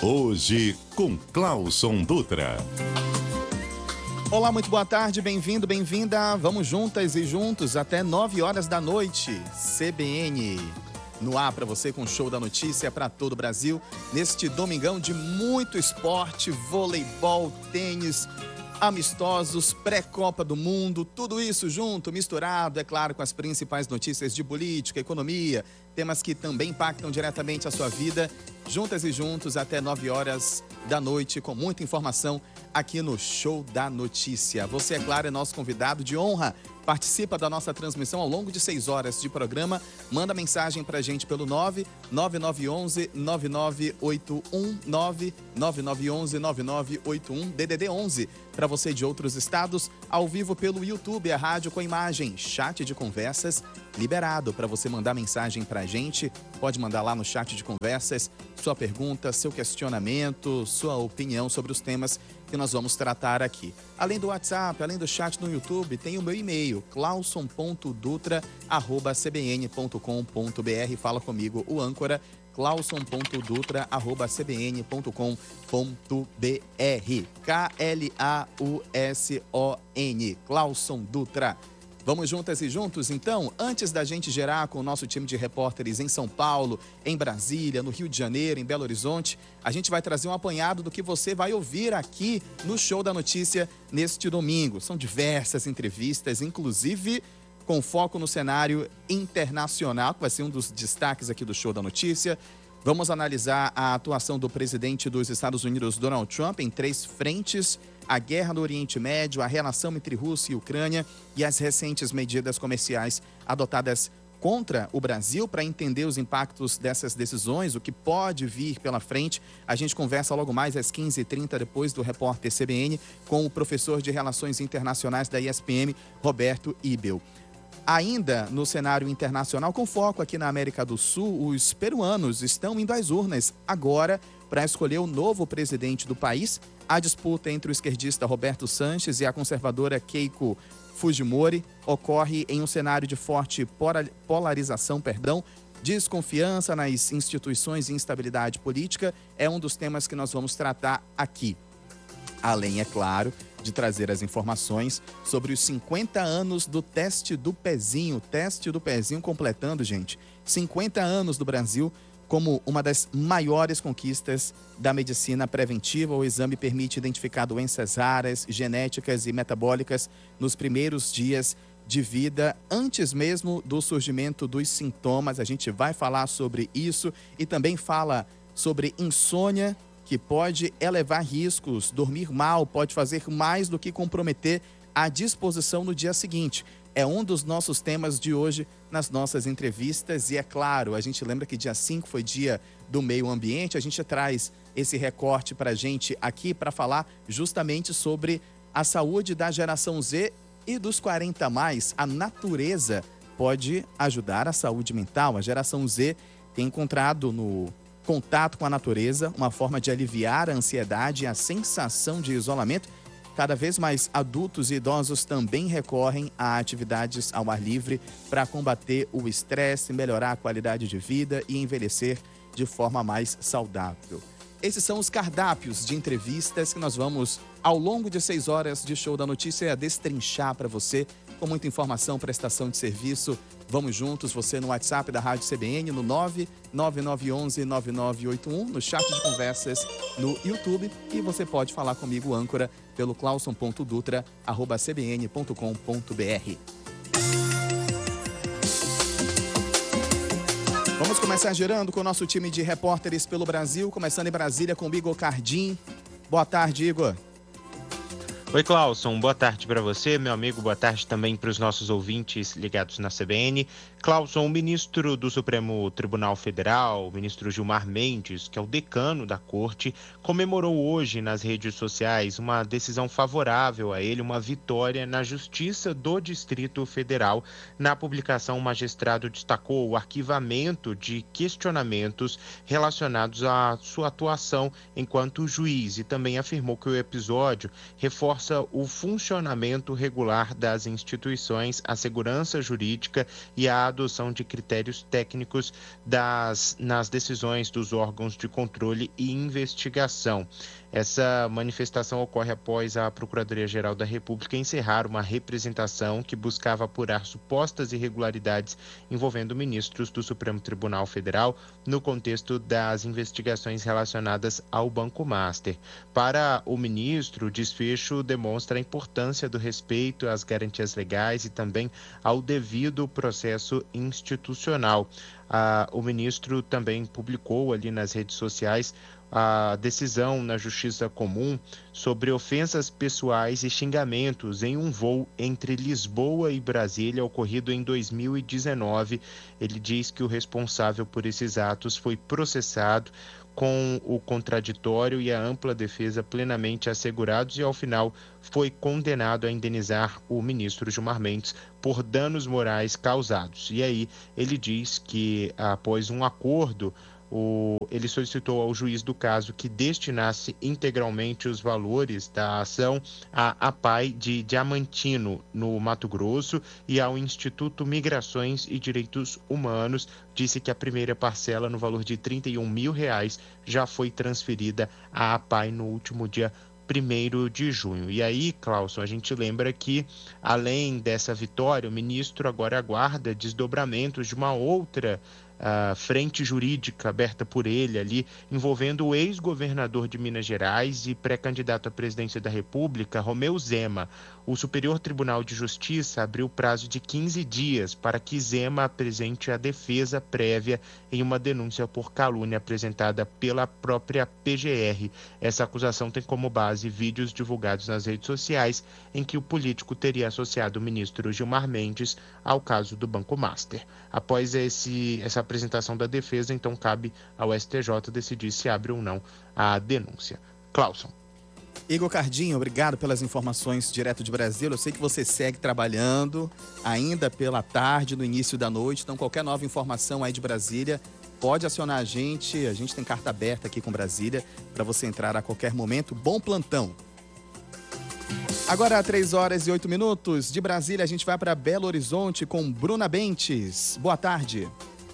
Hoje com Clauson Dutra. Olá, muito boa tarde, bem-vindo, bem-vinda. Vamos juntas e juntos até 9 horas da noite. CBN no ar para você com o Show da Notícia para todo o Brasil. Neste domingão de muito esporte, voleibol, tênis, amistosos, pré-Copa do Mundo, tudo isso junto, misturado, é claro, com as principais notícias de política, economia, temas que também impactam diretamente a sua vida. Juntas e juntos até 9 horas da noite, com muita informação aqui no Show da Notícia. Você, é claro, é nosso convidado de honra. Participa da nossa transmissão ao longo de 6 horas de programa. Manda mensagem pra gente pelo 9911-9981, 9911-9981, DDD 11. Para você de outros estados, ao vivo pelo YouTube, a rádio com imagem, chat de conversas liberado para você mandar mensagem pra gente. Pode mandar lá no chat de conversas sua pergunta, seu questionamento, sua opinião sobre os temas que nós vamos tratar aqui. Além do WhatsApp, além do chat no YouTube, tem o meu e-mail, clauson.dutra@cbn.com.br. Fala comigo, o âncora, clauson.dutra@cbn.com.br. K-L-A-U-S-O-N, Clauson Dutra. Vamos juntas e juntos, então? Antes da gente gerar com o nosso time de repórteres em São Paulo, em Brasília, no Rio de Janeiro, em Belo Horizonte, a gente vai trazer um apanhado do que você vai ouvir aqui no Show da Notícia neste domingo. São diversas entrevistas, inclusive com foco no cenário internacional, que vai ser um dos destaques aqui do Show da Notícia. Vamos analisar a atuação do presidente dos Estados Unidos, Donald Trump, em 3 frentes: a guerra no Oriente Médio, a relação entre Rússia e Ucrânia e as recentes medidas comerciais adotadas contra o Brasil. Para entender os impactos dessas decisões, o que pode vir pela frente, a gente conversa logo mais às 15h30, depois do Repórter CBN, com o professor de Relações Internacionais da ISPM, Roberto Ibel. Ainda no cenário internacional, com foco aqui na América do Sul, os peruanos estão indo às urnas agora para escolher o novo presidente do país. A disputa entre o esquerdista Roberto Sanches e a conservadora Keiko Fujimori ocorre em um cenário de forte polarização, desconfiança nas instituições e instabilidade política. É um dos temas que nós vamos tratar aqui. Além, é claro, de trazer as informações sobre os 50 anos do teste do pezinho. Teste do pezinho completando, gente, 50 anos do Brasil como uma das maiores conquistas da medicina preventiva. O exame permite identificar doenças raras, genéticas e metabólicas nos primeiros dias de vida, antes mesmo do surgimento dos sintomas. A gente vai falar sobre isso e também fala sobre insônia, que pode elevar riscos. Dormir mal pode fazer mais do que comprometer a disposição no dia seguinte. É um dos nossos temas de hoje nas nossas entrevistas. E é claro, a gente lembra que dia 5 foi dia do meio ambiente. A gente traz esse recorte para a gente aqui para falar justamente sobre a saúde da geração Z e dos 40 mais. A natureza pode ajudar a saúde mental. A geração Z tem encontrado no contato com a natureza uma forma de aliviar a ansiedade e a sensação de isolamento. Cada vez mais adultos e idosos também recorrem a atividades ao ar livre para combater o estresse, melhorar a qualidade de vida e envelhecer de forma mais saudável. Esses são os cardápios de entrevistas que nós vamos, ao longo de 6 horas de Show da Notícia, destrinchar para você, com muita informação, prestação de serviço. Vamos juntos, você no WhatsApp da Rádio CBN, no 99911-9981, no chat de conversas no YouTube, e você pode falar comigo, âncora, pelo clauson.dutra@cbn.com.br. Vamos começar gerando com o nosso time de repórteres pelo Brasil, começando em Brasília com o Igor Cardim. Boa tarde, Igor. Oi, Clauson, boa tarde para você, meu amigo, boa tarde também para os nossos ouvintes ligados na CBN. Clauson, o ministro do Supremo Tribunal Federal, o ministro Gilmar Mendes, que é o decano da corte, comemorou hoje nas redes sociais uma decisão favorável a ele, uma vitória na Justiça do Distrito Federal. Na publicação, o magistrado destacou o arquivamento de questionamentos relacionados à sua atuação enquanto juiz e também afirmou que o episódio reforça reforça o funcionamento regular das instituições, a segurança jurídica e a adoção de critérios técnicos nas decisões dos órgãos de controle e investigação. Essa manifestação ocorre após a Procuradoria-Geral da República encerrar uma representação que buscava apurar supostas irregularidades envolvendo ministros do Supremo Tribunal Federal no contexto das investigações relacionadas ao Banco Master. Para o ministro, o desfecho demonstra a importância do respeito às garantias legais e também ao devido processo institucional. O ministro também publicou ali nas redes sociais a decisão na Justiça Comum sobre ofensas pessoais e xingamentos em um voo entre Lisboa e Brasília ocorrido em 2019. Ele diz que o responsável por esses atos foi processado com o contraditório e a ampla defesa plenamente assegurados e, ao final, foi condenado a indenizar o ministro Gilmar Mendes por danos morais causados. E aí ele diz que, após um acordo, ele solicitou ao juiz do caso que destinasse integralmente os valores da ação à APAI de Diamantino, no Mato Grosso, e ao Instituto Migrações e Direitos Humanos. Disse que a primeira parcela, no valor de R$31 mil, já foi transferida à APAI no último dia 1º de junho. E aí, Clauson, a gente lembra que, além dessa vitória, o ministro agora aguarda desdobramentos de uma outra frente jurídica aberta por ele ali, envolvendo o ex-governador de Minas Gerais e pré-candidato à presidência da República, Romeu Zema. O Superior Tribunal de Justiça abriu prazo de 15 dias para que Zema apresente a defesa prévia em uma denúncia por calúnia apresentada pela própria PGR. Essa acusação tem como base vídeos divulgados nas redes sociais em que o político teria associado o ministro Gilmar Mendes ao caso do Banco Master. Após essa apresentação da defesa, então cabe ao STJ decidir se abre ou não a denúncia. Clauson. Igor Cardinho, obrigado pelas informações direto de Brasília. Eu sei que você segue trabalhando ainda pela tarde, no início da noite. Então, qualquer nova informação aí de Brasília, pode acionar a gente. A gente tem carta aberta aqui com Brasília para você entrar a qualquer momento. Bom plantão. Agora, 3h08 de Brasília, a gente vai para Belo Horizonte com Bruna Bentes. Boa tarde.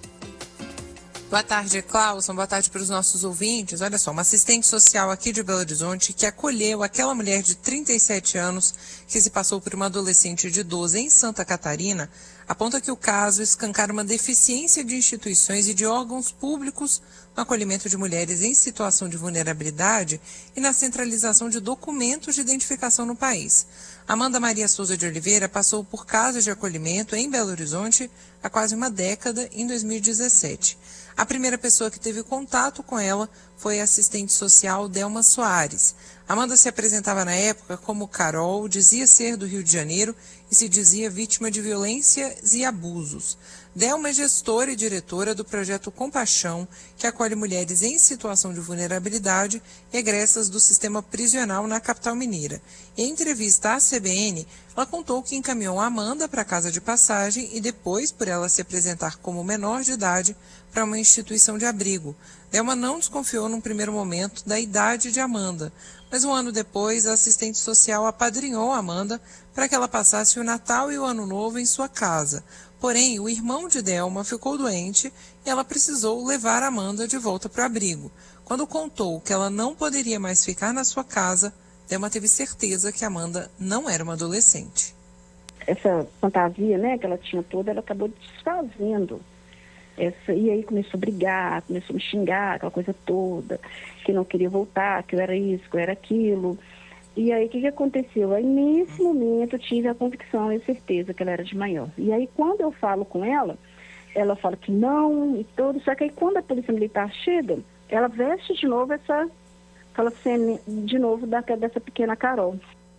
Boa tarde, Clauson. Boa tarde para os nossos ouvintes. Olha só, uma assistente social aqui de Belo Horizonte que acolheu aquela mulher de 37 anos que se passou por uma adolescente de 12 em Santa Catarina, aponta que o caso escancara uma deficiência de instituições e de órgãos públicos no acolhimento de mulheres em situação de vulnerabilidade e na centralização de documentos de identificação no país. Amanda Maria Souza de Oliveira passou por casos de acolhimento em Belo Horizonte há quase uma década, em 2017. A primeira pessoa que teve contato com ela foi a assistente social Delma Soares. Amanda se apresentava na época como Carol, dizia ser do Rio de Janeiro e se dizia vítima de violências e abusos. Delma é gestora e diretora do projeto Compaixão, que acolhe mulheres em situação de vulnerabilidade egressas do sistema prisional na capital mineira. Em entrevista à CBN, ela contou que encaminhou a Amanda para a casa de passagem e depois, por ela se apresentar como menor de idade, para uma instituição de abrigo. Delma não desconfiou num primeiro momento da idade de Amanda, mas um ano depois a assistente social apadrinhou a Amanda para que ela passasse o Natal e o Ano Novo em sua casa. Porém, o irmão de Delma ficou doente e ela precisou levar a Amanda de volta para o abrigo. Quando contou que ela não poderia mais ficar na sua casa, Delma teve certeza que Amanda não era uma adolescente. Essa fantasia, né, que ela tinha toda, ela acabou desfazendo. E aí começou a brigar, começou a me xingar, aquela coisa toda, que não queria voltar, que eu era isso, que eu era aquilo. E aí o que aconteceu? Aí nesse momento eu tive a convicção e a certeza que ela era de maior. E aí quando eu falo com ela, ela fala que não e tudo, só que aí quando a polícia militar chega, ela veste de novo aquela cena de novo dessa pequena Carol.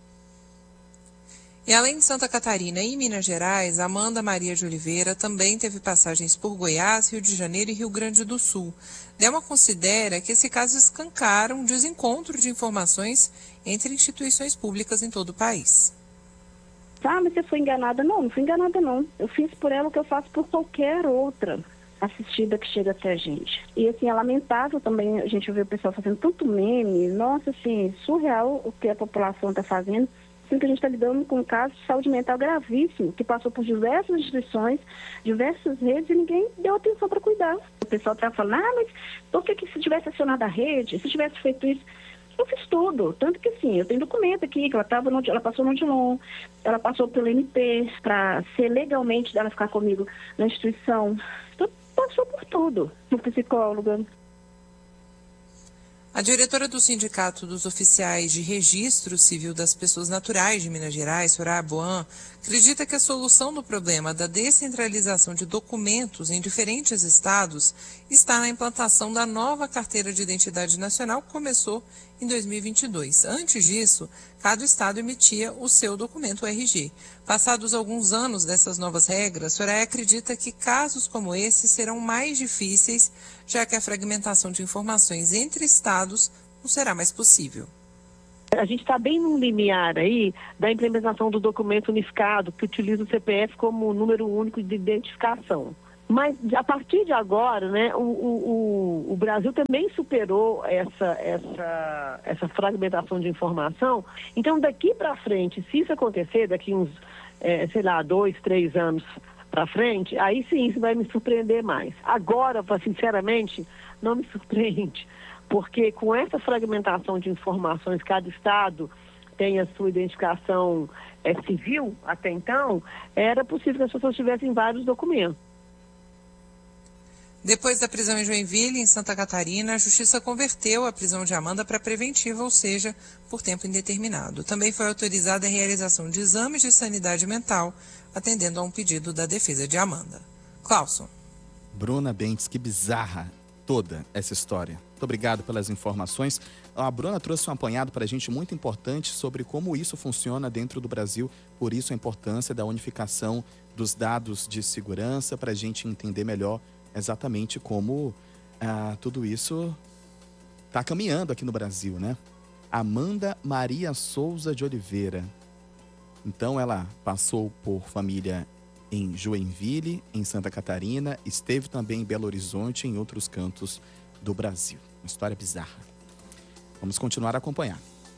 E além de Santa Catarina e Minas Gerais, Amanda Maria de Oliveira também teve passagens por Goiás, Rio de Janeiro e Rio Grande do Sul. Delma considera que esse caso escancara um desencontro de informações entre instituições públicas em todo o país. Ah, mas você foi enganada? Não fui enganada não. Eu fiz por ela o que eu faço por qualquer outra assistida que chega até a gente. E assim, é lamentável também a gente ver o pessoal fazendo tanto meme. Nossa, assim, surreal o que a população está fazendo. sendo que a gente está lidando com um caso de saúde mental gravíssimo, que passou por diversas instituições, diversas redes, e ninguém deu atenção para cuidar. O pessoal está falando, mas por que se tivesse acionado a rede, se tivesse feito isso? Eu fiz tudo, tanto que assim, eu tenho documento aqui, que ela passou no Odilon, ela passou pelo MP, para ser legalmente dela ficar comigo na instituição. Então, passou por tudo, no psicóloga. A diretora do Sindicato dos Oficiais de Registro Civil das Pessoas Naturais de Minas Gerais, Soraya Boan, acredita que a solução do problema da descentralização de documentos em diferentes estados está na implantação da nova Carteira de Identidade Nacional, que começou em 2022. Antes disso, cada estado emitia o seu documento RG. Passados alguns anos dessas novas regras, Soraya acredita que casos como esse serão mais difíceis, já que a fragmentação de informações entre estados não será mais possível. A gente está bem no limiar aí da implementação do documento unificado, que utiliza o CPF como número único de identificação. Mas, a partir de agora, né, o Brasil também superou essa fragmentação de informação. Então, daqui para frente, se isso acontecer, daqui uns, 2, 3 anos para frente, aí sim, isso vai me surpreender mais. Agora, sinceramente, não me surpreende, porque com essa fragmentação de informações, cada estado tem a sua identificação civil, até então, era possível que as pessoas tivessem vários documentos. Depois da prisão em Joinville, em Santa Catarina, a Justiça converteu a prisão de Amanda para preventiva, ou seja, por tempo indeterminado. Também foi autorizada a realização de exames de sanidade mental, atendendo a um pedido da defesa de Amanda. Clauson. Bruna Bentes, que bizarra toda essa história. Muito obrigado pelas informações. A Bruna trouxe um apanhado para a gente muito importante sobre como isso funciona dentro do Brasil, por isso a importância da unificação dos dados de segurança, para a gente entender melhor exatamente como tudo isso está caminhando aqui no Brasil, né? Amanda Maria Souza de Oliveira. Então, ela passou por família em Joinville, em Santa Catarina, esteve também em Belo Horizonte e em outros cantos do Brasil. Uma história bizarra. Vamos continuar a acompanhar.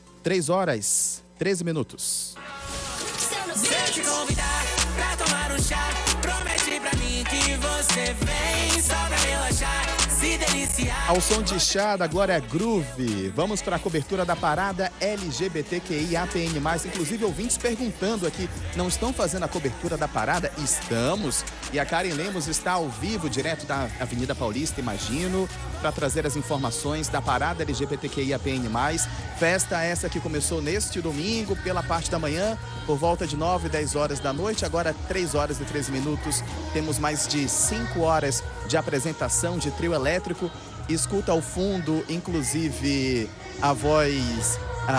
3h13. Deixa eu te convidar pra tomar um chá. Promete pra mim que você vem só pra relaxar, se deliciar. Ao som de chá da Glória Groove, vamos para a cobertura da parada LGBTQIAPN+. Inclusive, ouvintes perguntando aqui, não estão fazendo a cobertura da parada? Estamos. E a Karen Lemos está ao vivo, direto da Avenida Paulista, imagino, para trazer as informações da parada LGBTQIAPN+. Festa essa que começou neste domingo, pela parte da manhã, por volta de 9, 10 horas da noite. Agora, 3h13. Temos mais de 5 horas de apresentação de trio elétrico. Escuta ao fundo, inclusive, a voz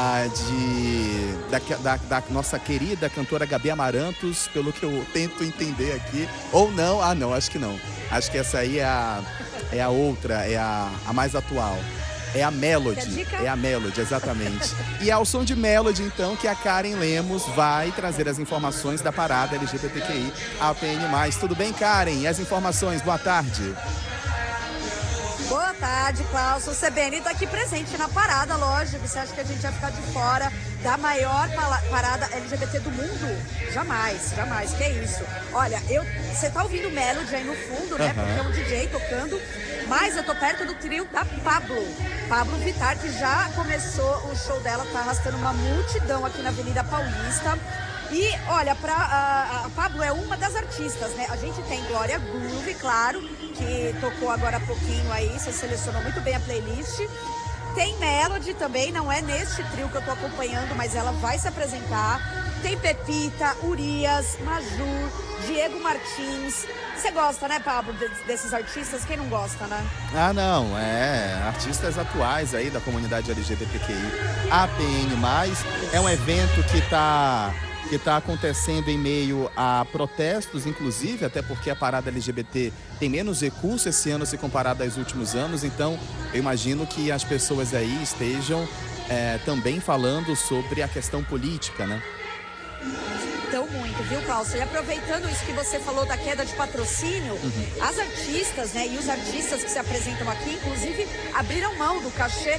da nossa querida cantora Gabi Amarantos, pelo que eu tento entender aqui. Ou não, não, acho que não. Acho que essa aí é a outra, é a mais atual. É a Melody, exatamente. E é ao som de Melody, então, que a Karen Lemos vai trazer as informações da parada LGBTQI APN+. Tudo bem, Karen? E as informações? Boa tarde. Boa tarde, Clauson. O CBN está aqui presente na parada, lógico. Você acha que a gente vai ficar de fora da maior parada LGBT do mundo? Jamais, jamais. Que é isso? Olha, você tá ouvindo Melody aí no fundo, né? Porque é um DJ tocando. Mas eu tô perto do trio da Pablo Vittar, que já começou o show dela, tá arrastando uma multidão aqui na Avenida Paulista. E, olha, a Pablo é uma das artistas, né? A gente tem Glória Groove, claro, que tocou agora há pouquinho aí, você selecionou muito bem a playlist. Tem Melody também, não é neste trio que eu tô acompanhando, mas ela vai se apresentar. Tem Pepita, Urias, Majur, Diego Martins. Você gosta, né, Pablo, desses artistas? Quem não gosta, né? Não, artistas atuais aí da comunidade LGBTQI APN+. É um evento que tá acontecendo em meio a protestos, inclusive, até porque a parada LGBT tem menos recursos esse ano se comparado aos últimos anos. Então, eu imagino que as pessoas aí estejam também falando sobre a questão política, né? Então, muito, viu, Clauson? E aproveitando isso que você falou da queda de patrocínio, as artistas, né, e os artistas que se apresentam aqui, inclusive, abriram mão do cachê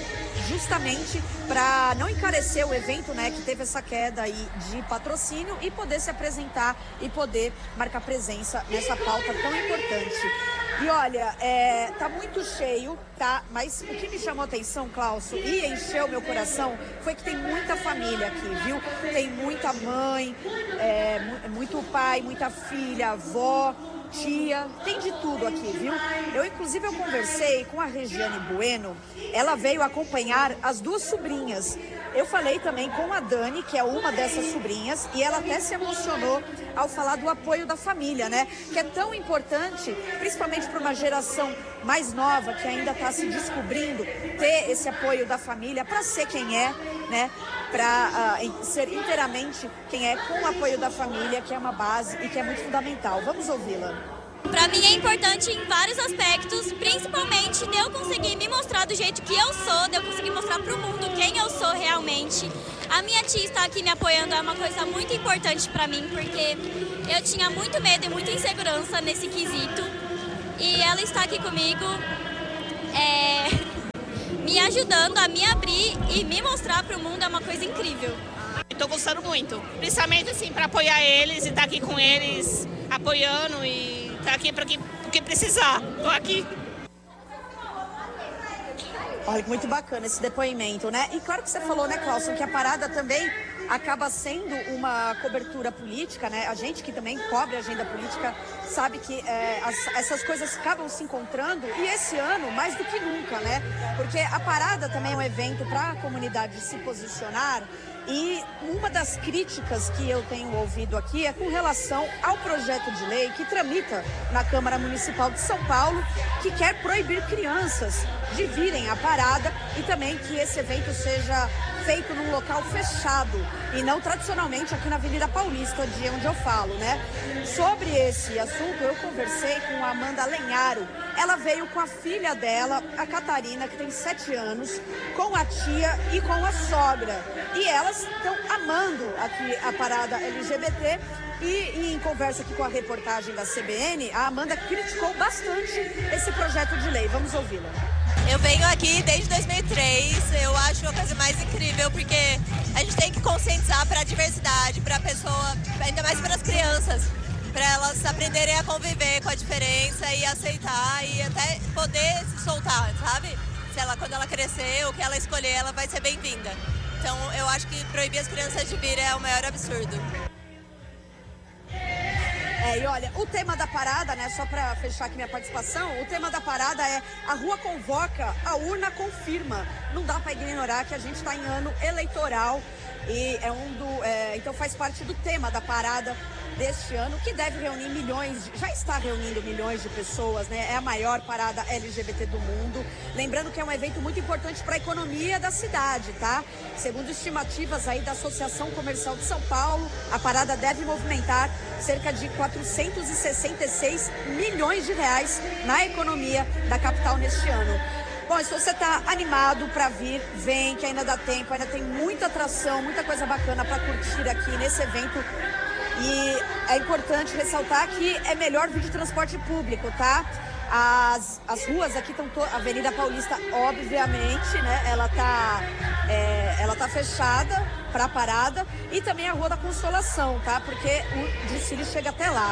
justamente para não encarecer o evento, né, que teve essa queda aí de patrocínio e poder se apresentar e poder marcar presença nessa pauta tão importante. E olha, tá muito cheio, tá? Mas o que me chamou a atenção, Cláudio, e encheu meu coração, foi que tem muita família aqui, viu? Tem muita mãe, muito pai, muita filha, avó, tia, tem de tudo aqui, viu? Eu conversei com a Regiane Bueno, ela veio acompanhar as duas sobrinhas. Eu falei também com a Dani, que é uma dessas sobrinhas, e ela até se emocionou ao falar do apoio da família, né? Que é tão importante, principalmente para uma geração mais nova, que ainda está se descobrindo, ter esse apoio da família para ser quem é, né? Para ser inteiramente quem é, com o apoio da família, que é uma base e que é muito fundamental. Vamos ouvi-la. Para mim é importante em vários aspectos, principalmente de eu conseguir me mostrar do jeito que eu sou, de eu conseguir mostrar para o mundo quem eu sou realmente. A minha tia estar aqui me apoiando é uma coisa muito importante para mim, porque eu tinha muito medo e muita insegurança nesse quesito. E ela está aqui comigo, me ajudando a me abrir e me mostrar para o mundo é uma coisa incrível. Estou gostando muito, principalmente assim, para apoiar eles e estar aqui com eles, apoiando e estar aqui para o que precisar. Estou aqui. Olha, muito bacana esse depoimento, né? E claro que você falou, né, Cláudio, que a parada também acaba sendo uma cobertura política, né? A gente que também cobre a agenda política sabe que essas coisas acabam se encontrando, e esse ano mais do que nunca, né? Porque a parada também é um evento para a comunidade se posicionar. E uma das críticas que eu tenho ouvido aqui é com relação ao projeto de lei que tramita na Câmara Municipal de São Paulo, que quer proibir crianças de virem à parada e também que esse evento seja feito num local fechado e não tradicionalmente aqui na Avenida Paulista, de onde eu falo, né? Sobre esse assunto, eu conversei com a Amanda Lenharo. Ela veio com a filha dela, a Catarina, que tem 7 anos, com a tia e com a sogra. E elas estão amando aqui a parada LGBT. E em conversa aqui com a reportagem da CBN, a Amanda criticou bastante esse projeto de lei. Vamos ouvi-la. Eu venho aqui desde 2003, eu acho uma coisa mais incrível, porque a gente tem que conscientizar para a diversidade, para a pessoa, ainda mais para as crianças, para elas aprenderem a conviver com a diferença e aceitar e até poder se soltar, sabe? Quando ela crescer, o que ela escolher, ela vai ser bem-vinda. Então eu acho que proibir as crianças de vir é o maior absurdo. E olha, o tema da parada, né, só para fechar aqui minha participação, o tema da parada é a rua convoca, a urna confirma. Não dá para ignorar que a gente está em ano eleitoral e então faz parte do tema da parada deste ano, que deve reunir já está reunindo milhões de pessoas, né? É a maior parada LGBT do mundo. Lembrando que é um evento muito importante para a economia da cidade, tá? Segundo estimativas aí da Associação Comercial de São Paulo, a parada deve movimentar cerca de 466 milhões de reais na economia da capital neste ano. Bom, se você está animado para vir, vem, que ainda dá tempo, ainda tem muita atração, muita coisa bacana para curtir aqui nesse evento. E é importante ressaltar que é melhor vir de transporte público, tá? As ruas aqui estão a Avenida Paulista, obviamente, né? Ela tá fechada para a parada, e também a Rua da Consolação, tá? Porque o desfile chega até lá.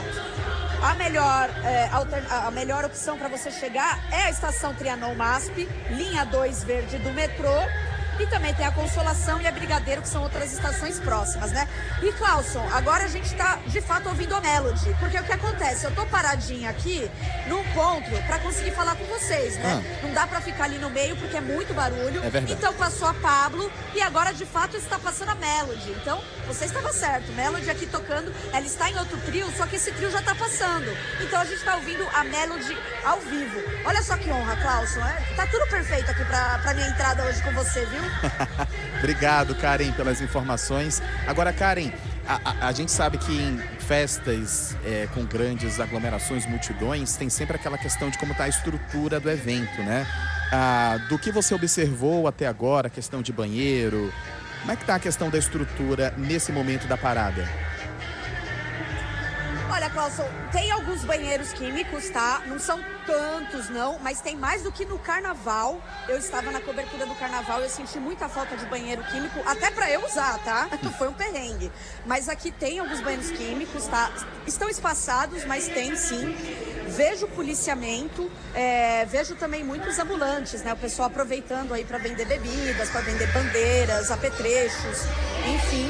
A melhor opção para você chegar é a estação Trianon MASP, linha 2 verde do metrô. E também tem a Consolação e a Brigadeiro, que são outras estações próximas, né? E, Cláudio, agora a gente tá, de fato, ouvindo a Melody. Porque o que acontece? Eu tô paradinha aqui num ponto pra conseguir falar com vocês, né? Não dá pra ficar ali no meio, porque é muito barulho. É verdade. Então passou a Pablo e agora, de fato, está passando a Melody. Então, você estava certo. Melody aqui tocando, ela está em outro trio, só que esse trio já tá passando. Então, a gente tá ouvindo a Melody ao vivo. Olha só que honra, Cláudio. Tá tudo perfeito aqui pra minha entrada hoje com você, viu? Obrigado, Karen, pelas informações. Agora, Karen, a gente sabe que em festas com grandes aglomerações, multidões, tem sempre aquela questão de como está a estrutura do evento, né? Do que você observou até agora, a questão de banheiro, como é que está a questão da estrutura nesse momento da parada? Olha, Clauson, tem alguns banheiros químicos, tá? Não são tantos, não, mas tem mais do que no carnaval. Eu estava na cobertura do carnaval e eu senti muita falta de banheiro químico, até pra eu usar, tá? Foi um perrengue. Mas aqui tem alguns banheiros químicos, tá? Estão espaçados, mas tem sim. Vejo policiamento, vejo também muitos ambulantes, né? O pessoal aproveitando aí para vender bebidas, para vender bandeiras, apetrechos, enfim.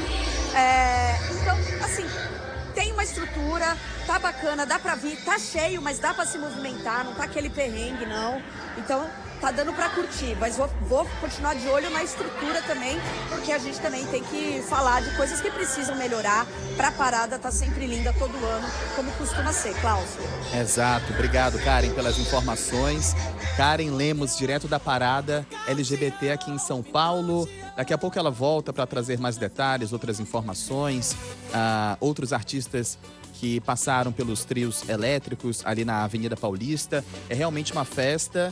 Então, assim, tem uma estrutura, tá bacana, dá pra vir, tá cheio, mas dá pra se movimentar, não tá aquele perrengue, não. Então, tá dando pra curtir, mas vou continuar de olho na estrutura também, porque a gente também tem que falar de coisas que precisam melhorar pra parada tá sempre linda todo ano, como costuma ser, Cláudio. Exato, obrigado, Karen, pelas informações. Karen Lemos, direto da parada LGBT aqui em São Paulo. Daqui a pouco ela volta para trazer mais detalhes, outras informações, outros artistas que passaram pelos trios elétricos ali na Avenida Paulista. É realmente uma festa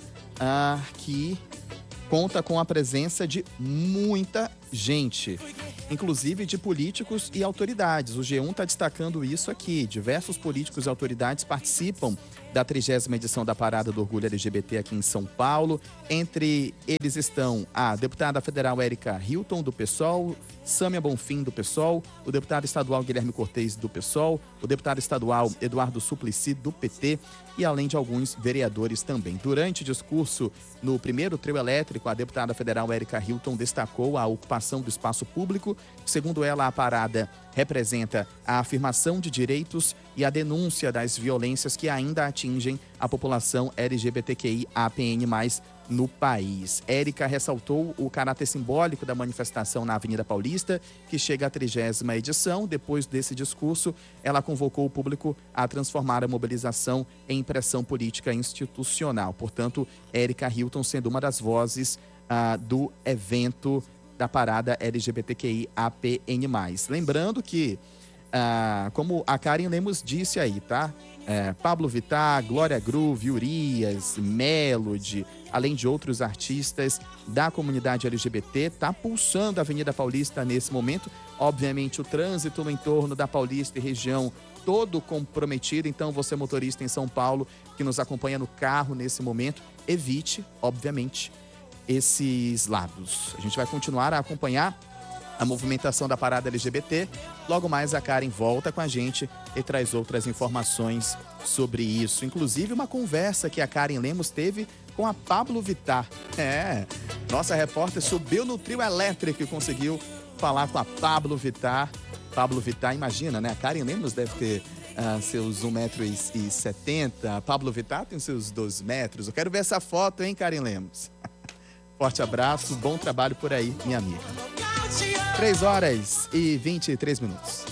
que conta com a presença de muita gente, inclusive de políticos e autoridades. O G1 está destacando isso aqui. Diversos políticos e autoridades participam da 30ª edição da Parada do Orgulho LGBT aqui em São Paulo. Entre eles estão a deputada federal Érica Hilton, do PSOL, Sâmia Bonfim, do PSOL, o deputado estadual Guilherme Cortez, do PSOL, o deputado estadual Eduardo Suplicy, do PT, e além de alguns vereadores também. Durante o discurso no primeiro trio elétrico, a deputada federal Érica Hilton destacou a ocupação do espaço público. Segundo ela, a parada representa a afirmação de direitos e a denúncia das violências que ainda atingem a população LGBTQI-APN+, no país. Érica ressaltou o caráter simbólico da manifestação na Avenida Paulista, que chega à 30ª edição. Depois desse discurso, ela convocou o público a transformar a mobilização em pressão política institucional. Portanto, Érica Hilton sendo uma das vozes do evento da parada LGBTQI-APN+. Lembrando que, como a Karen Lemos disse aí, tá? Pablo Vittar, Glória Groove, Urias, Melody, além de outros artistas da comunidade LGBT, tá pulsando a Avenida Paulista nesse momento. Obviamente, o trânsito no entorno da Paulista e região todo comprometido. Então, você motorista em São Paulo que nos acompanha no carro nesse momento, evite, obviamente, esses lados. A gente vai continuar a acompanhar a movimentação da parada LGBT. Logo mais a Karen volta com a gente e traz outras informações sobre isso. Inclusive uma conversa que a Karen Lemos teve com a Pablo Vittar. Nossa repórter subiu no trio elétrico e conseguiu falar com a Pablo Vittar. Pablo Vittar, imagina, né? A Karen Lemos deve ter seus 1,70 m. Pablo Vittar tem seus 2 metros. Eu quero ver essa foto, hein, Karen Lemos? Forte abraço, bom trabalho por aí, minha amiga. 3h23.